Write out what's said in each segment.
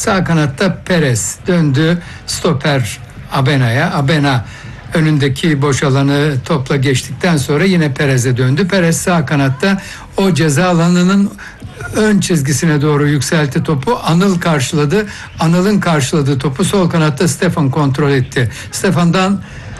Sağ kanatta Perez döndü stoper Abena'ya. Abena önündeki boş alanı topla geçtikten sonra yine Perez'e döndü. Perez sağ kanatta o ceza alanının ön çizgisine doğru yükseltti topu. Anıl karşıladı. Anıl'ın karşıladığı topu sol kanatta Stefan kontrol etti. Stefan'dan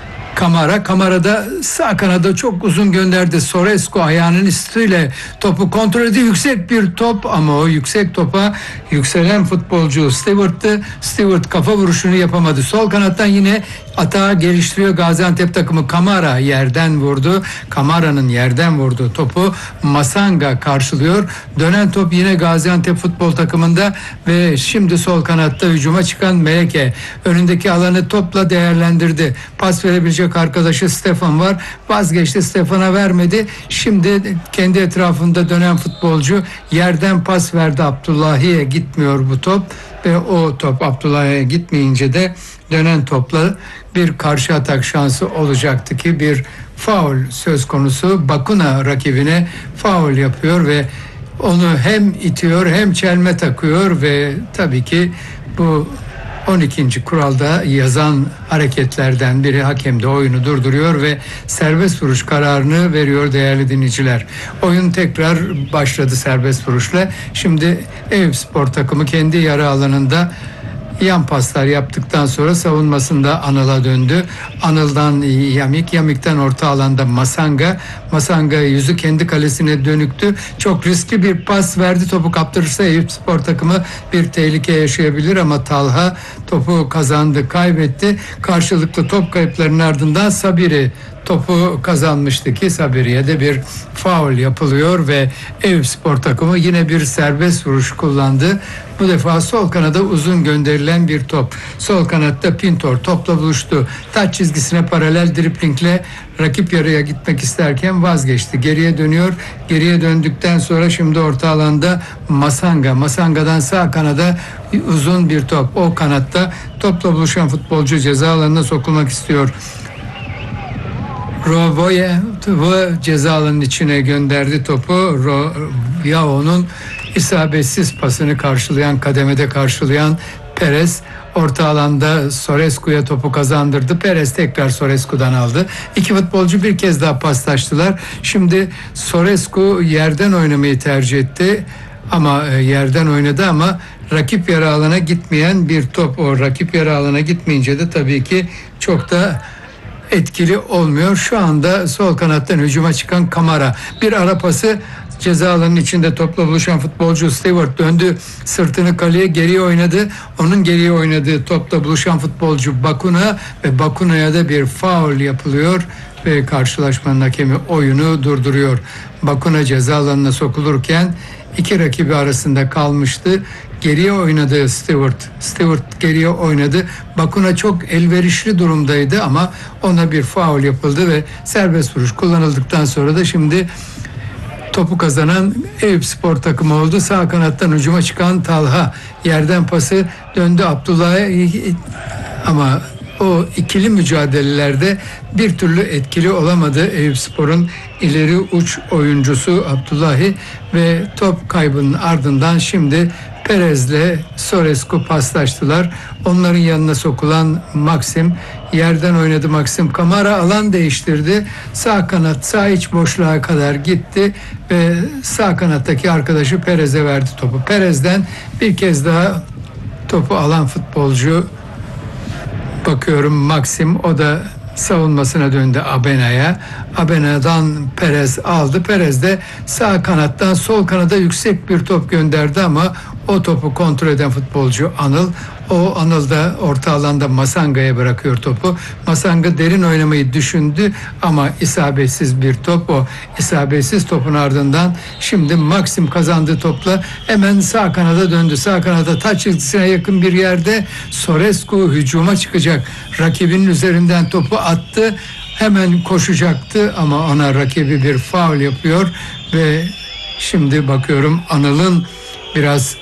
Kamara'da sağ kanada çok uzun gönderdi. Sorescu ayağının üstüyle topu kontrol etti. Yüksek bir top ama o yüksek topa yükselen futbolcu Stewart'tı. Stewart kafa vuruşunu yapamadı. Sol kanattan yine atağı geliştiriyor Gaziantep takımı. Kamara yerden vurdu. Kamara'nın yerden vurduğu topu Masanga karşılıyor. Dönen top yine Gaziantep futbol takımında ve şimdi sol kanatta hücuma çıkan Meleke önündeki alanı topla değerlendirdi. Pas verebilecek arkadaşı Stefan var. Vazgeçti, Stefan'a vermedi. Şimdi kendi etrafında dönen futbolcu yerden pas verdi. Abdullahi'ye gitmiyor bu top ve o top Abdullahi'ye gitmeyince de dönen topla bir karşı atak şansı olacaktı ki bir faul söz konusu. Bakuna rakibine faul yapıyor ve onu hem itiyor hem çelme takıyor ve tabii ki bu 12. kuralda yazan hareketlerden biri. Hakem de oyunu durduruyor ve serbest vuruş kararını veriyor değerli dinleyiciler. Oyun tekrar başladı serbest vuruşla. Şimdi Eyüpspor takımı kendi yarı alanında yan paslar yaptıktan sonra savunmasında Anıl'a döndü. Anıl'dan Yamik'ten orta alanda Masanga yüzü kendi kalesine dönüktü. Çok riskli bir pas verdi. Topu kaptırırsa Eyüpspor takımı bir tehlike yaşayabilir ama Talha topu kazandı, kaybetti. Karşılıklı top kayıplarının ardından Sabiri topu kazanmıştı ki Sabiri'ye de bir faul yapılıyor ve Eyüpspor takımı yine bir serbest vuruş kullandı. Bu defa sol kanada uzun gönderilen bir top. Sol kanatta Pintor topla buluştu. Taç çizgisine paralel driplingle rakip yarıya gitmek isterken vazgeçti. Geriye dönüyor. Geriye döndükten sonra şimdi orta alanda Masanga'dan sağ kanada uzun bir top. O kanatta topla buluşan futbolcu ceza alanına sokulmak istiyor. Roboye ceza alanının içine gönderdi topu. Yao'nun isabetsiz pasını kademede karşılayan Perez orta alanda Sorescu'ya topu kazandırdı. Perez tekrar Sorescu'dan aldı. İki futbolcu bir kez daha paslaştılar. Şimdi Sorescu yerden oynamayı tercih etti. Ama yerden oynadı ama rakip yarı alana gitmeyen bir top. O rakip yarı alana gitmeyince de tabii ki çok da etkili olmuyor. Şu anda sol kanattan hücuma çıkan Kamara. Bir ara pası ceza alanının içinde topla buluşan futbolcu Stewart döndü. Sırtını kaleye geriye oynadı. Onun geriye oynadığı topla buluşan futbolcu Bakuna ve Bakuna'ya da bir faul yapılıyor ve karşılaşmanın hakemi oyunu durduruyor. Bakuna ceza alanına sokulurken iki rakibi arasında kalmıştı. Geriye oynadı Stewart geriye oynadı. Bakuna çok elverişli durumdaydı ama ona bir faul yapıldı ve serbest vuruş kullanıldıktan sonra da şimdi topu kazanan Eyüpspor takımı oldu. Sağ kanattan hücuma çıkan Talha yerden pası döndü Abdullah'a ama o ikili mücadelelerde bir türlü etkili olamadı Eyüpspor'un ileri uç oyuncusu Abdullahi ve top kaybının ardından şimdi Perez'le Sorescu paslaştılar. Onların yanına sokulan Maxim yerden oynadı. Maxim Kamara alan değiştirdi. Sağ kanat sağ iç boşluğa kadar gitti ve sağ kanattaki arkadaşı Perez'e verdi topu. Perez'den bir kez daha topu alan futbolcu bakıyorum Maxim, o da savunmasına döndü Abena'ya. Abena'dan Perez aldı. Perez de sağ kanattan sol kanada yüksek bir top gönderdi ama o topu kontrol eden futbolcu Anıl. O Anıl da orta alanda Masanga'ya bırakıyor topu. Masanga derin oynamayı düşündü ama isabetsiz bir top. O isabetsiz topun ardından şimdi Maxim kazandığı topla hemen sağ kanada döndü. Sağ kanada taç çizgisine yakın bir yerde Sorescu hücuma çıkacak. Rakibinin üzerinden topu attı. Hemen koşacaktı ama ona rakibi bir faul yapıyor ve şimdi bakıyorum Anıl'ın biraz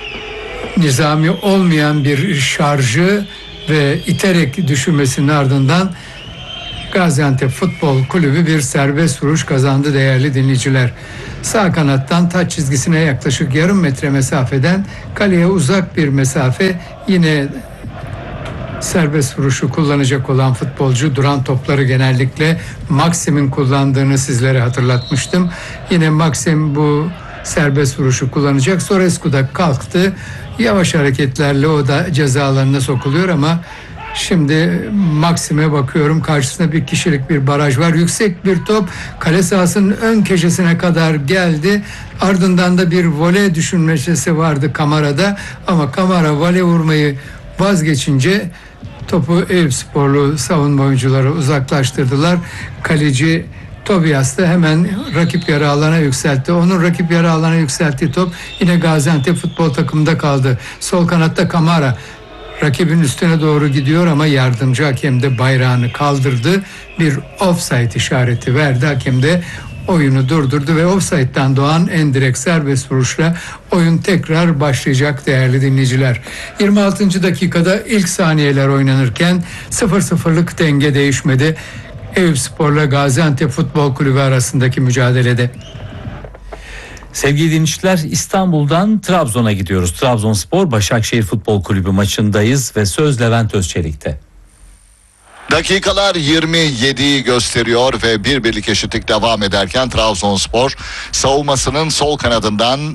nizami olmayan bir şarjı ve iterek düşürmesinin ardından Gaziantep Futbol Kulübü bir serbest vuruş kazandı değerli dinleyiciler. Sağ kanattan taç çizgisine yaklaşık yarım metre mesafeden kaleye uzak bir mesafe, yine serbest vuruşu kullanacak olan futbolcu duran topları genellikle Maxim'in kullandığını sizlere hatırlatmıştım. Yine Maxim bu serbest vuruşu kullanacak. Sorescu da kalktı. Yavaş hareketlerle o da ceza alanına sokuluyor ama şimdi Maxim'e bakıyorum. Karşısında bir kişilik bir baraj var. Yüksek bir top kale sahasının ön köşesine kadar geldi. Ardından da bir voley düşünmesi vardı Kamara'da. Ama Kamara voley vurmayı vazgeçince topu Eyüpsporlu savunma oyuncuları uzaklaştırdılar. Kaleci Tobias da hemen rakip yarı alana yükseltti. Onun rakip yarı alana yükselttiği top yine Gaziantep futbol takımında kaldı. Sol kanatta Kamara rakibin üstüne doğru gidiyor ama yardımcı hakem de bayrağını kaldırdı. Bir offside işareti verdi. Hakem de oyunu durdurdu ve offside'den doğan endirekt serbest vuruşla oyun tekrar başlayacak değerli dinleyiciler. 26. dakikada ilk saniyeler oynanırken 0-0'lık denge değişmedi. Eyüpspor'la Gaziantep Futbol Kulübü arasındaki mücadelede. Sevgili dinleyiciler, İstanbul'dan Trabzon'a gidiyoruz. Trabzonspor Başakşehir Futbol Kulübü maçındayız ve söz Levent Özçelik'te. Dakikalar 27'yi gösteriyor ve birlik eşitlik devam ederken Trabzonspor savunmasının sol kanadından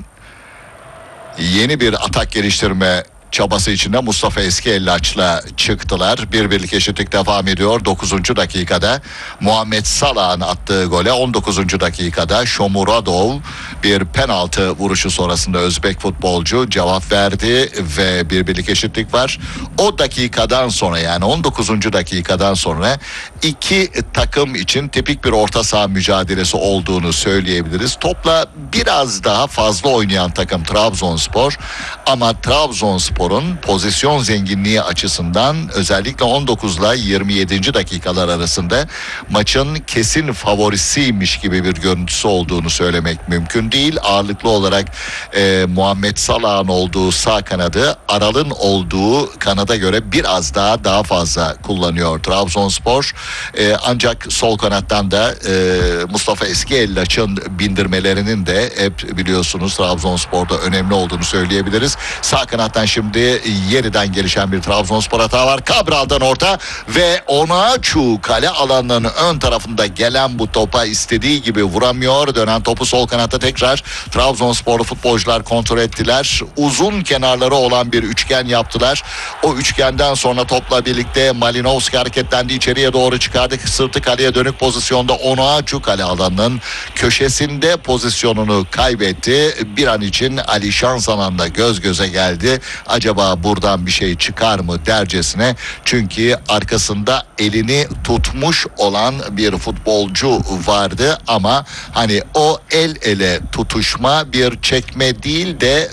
yeni bir atak geliştirme çabası içinde Mustafa Eskiellaç'la çıktılar. Birlik eşitlik devam ediyor. 9. dakikada Muhammed Salah'ın attığı gole 19. dakikada Shomurodov bir penaltı vuruşu sonrasında Özbek futbolcu cevap verdi ve birlik eşitlik var. O dakikadan sonra, yani 19. dakikadan sonra iki takım için tipik bir orta saha mücadelesi olduğunu söyleyebiliriz. Topla biraz daha fazla oynayan takım Trabzonspor ama Trabzonspor'un pozisyon zenginliği açısından özellikle 19 ile 27. dakikalar arasında maçın kesin favorisiymiş gibi bir görüntüsü olduğunu söylemek mümkün değil. Ağırlıklı olarak Muhammed Salah'ın olduğu sağ kanadı Aral'ın olduğu kanada göre biraz daha fazla kullanıyor Trabzonspor. Ancak sol kanattan da Mustafa Eskiellaç'ın bindirmelerinin de hep biliyorsunuz Trabzonspor'da önemli olduğunu söyleyebiliriz. Sağ kanattan şimdi yeniden gelişen bir Trabzonspor hata var. Cabral'dan orta ve Onaçu kale alanının ön tarafında gelen bu topa istediği gibi vuramıyor. Dönen topu sol kanatta tekrar Trabzonsporlu futbolcular kontrol ettiler. Uzun kenarları olan bir üçgen yaptılar. O üçgenden sonra topla birlikte Malinovski hareketlendi, içeriye doğru çıkardı. Sırtı kaleye dönük pozisyonda Onaçu kale alanının köşesinde pozisyonunu kaybetti. Bir an için Ali Şansalan'la göz göze geldi. Acaba buradan bir şey çıkar mı dercesine, çünkü arkasında elini tutmuş olan bir futbolcu vardı ama hani o el ele tutuşma bir çekme değil de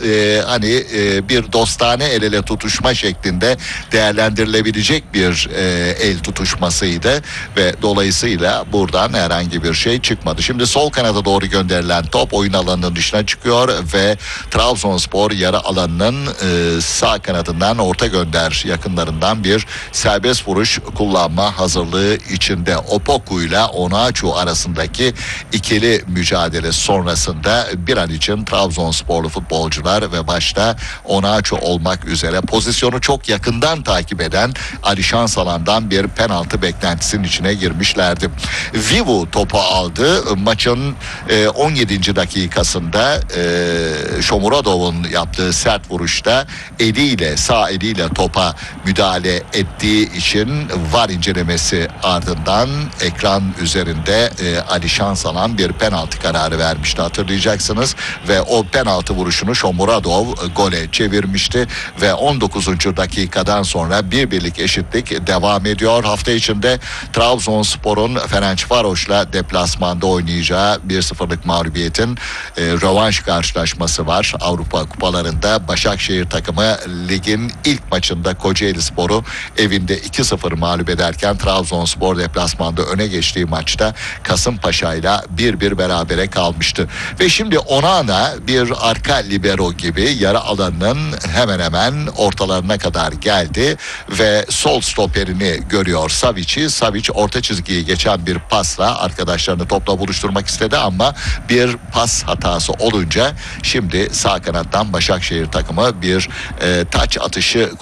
bir dostane el ele tutuşma şeklinde değerlendirilebilecek bir el tutuşmasıydı ve dolayısıyla buradan herhangi bir şey çıkmadı. Şimdi sol kanada doğru gönderilen top oyun alanının dışına çıkıyor ve Trabzonspor yarı alanının sağ kanadından orta gönder yakınlarından bir serbest vuruş kullanma hazırlığı içinde. Opoku ile Onaçu arasındaki ikili mücadele sonrasında bir an için Trabzonsporlu futbolcular ve başta Onaçu olmak üzere pozisyonu çok yakından takip eden Ali Şansalan'dan bir penaltı beklentisinin içine girmişlerdi. Vivu topu aldı. Maçın 17. dakikasında Shomurodov'un yaptığı sert vuruşta sağ eliyle topa müdahale ettiği için VAR incelemesi ardından ekran üzerinde Ali Şansalan bir penaltı kararı vermişti, hatırlayacaksınız ve o penaltı vuruşunu Shomurodov gole çevirmişti ve 19. dakikadan sonra birlik eşitlik devam ediyor. Hafta içinde Trabzonspor'un Ferencvaros'la deplasmanda oynayacağı 1-0'lık mağlubiyetin rövanş karşılaşması var. Avrupa kupalarında Başakşehir takımı maçında ligin ilk maçında Kocaelispor'u evinde 2-0 mağlup ederken Trabzonspor deplasmanda öne geçtiği maçta Kasımpaşa'yla 1-1 berabere kalmıştı. Ve şimdi Onana bir arka libero gibi yarı alanının hemen hemen ortalarına kadar geldi ve sol stoperini görüyor Savic'i. Savic orta çizgiyi geçen bir pasla arkadaşlarını topla buluşturmak istedi ama bir pas hatası olunca şimdi sağ kanattan Başakşehir takımı bir taç atışı